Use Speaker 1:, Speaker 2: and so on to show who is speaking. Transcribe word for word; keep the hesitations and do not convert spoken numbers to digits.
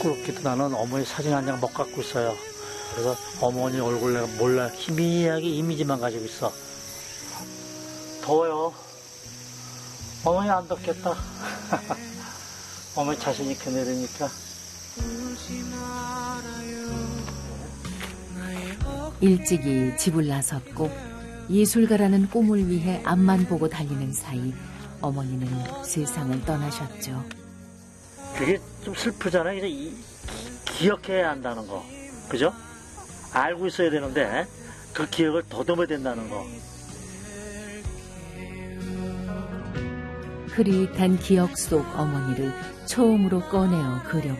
Speaker 1: 부끄럽게도 나는 어머니 사진 한 장 못 갖고 있어요. 그래서 어머니 얼굴 내가 몰라 희미하게 이미지만 가지고 있어. 더워요. 어머니 안 덥겠다. 어머니 자신 있게 내리니까.
Speaker 2: 일찍이 집을 나섰고 예술가라는 꿈을 위해 앞만 보고 달리는 사이 어머니는 세상을 떠나셨죠.
Speaker 1: 그게 좀 슬프잖아요. 이, 기억해야 한다는 거. 그죠? 알고 있어야 되는데 그 기억을 더듬어야 된다는 거.
Speaker 2: 흐릿한 기억 속 어머니를 처음으로 꺼내어 그려